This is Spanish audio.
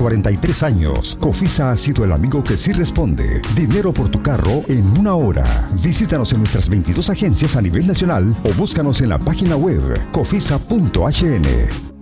43 años, Cofisa ha sido el amigo que sí responde. Dinero por tu carro en 1 hora. Visítanos en nuestras 22 agencias a nivel nacional o búscanos en la página web cofisa.hn.